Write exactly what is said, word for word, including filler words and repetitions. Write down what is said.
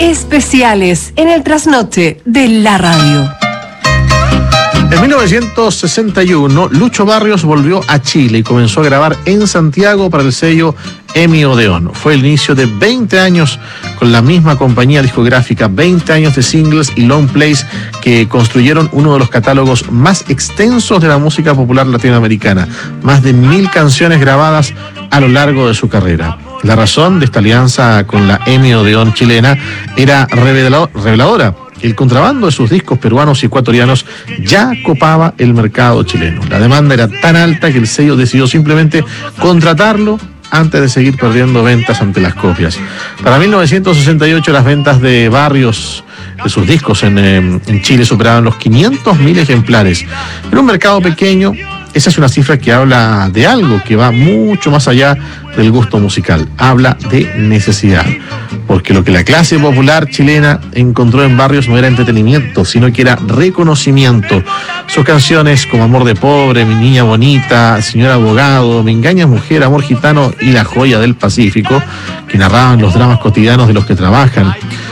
especiales en el trasnoche de la radio. En mil novecientos sesenta y uno, Lucho Barrios volvió a Chile y comenzó a grabar en Santiago para el sello EMI Odeón. Fue el inicio de veinte años con la misma compañía discográfica, veinte años de singles y long plays que construyeron uno de los catálogos más extensos de la música popular latinoamericana. Más de mil canciones grabadas a lo largo de su carrera. La razón de esta alianza con la EMI Odeón chilena era reveladora. El contrabando de sus discos peruanos y ecuatorianos ya copaba el mercado chileno. La demanda era tan alta que el sello decidió simplemente contratarlo antes de seguir perdiendo ventas ante las copias. Para mil novecientos sesenta y ocho las ventas de Barrios, de sus discos en, en Chile, superaban los quinientos mil ejemplares. En un mercado pequeño, esa es una cifra que habla de algo que va mucho más allá del gusto musical. Habla de necesidad. Porque lo que la clase popular chilena encontró en Barrios no era entretenimiento, sino que era reconocimiento. Sus canciones como Amor de Pobre, Mi Niña Bonita, Señor Abogado, Me Engañas Mujer, Amor Gitano y La Joya del Pacífico, que narraban los dramas cotidianos de los que trabajan,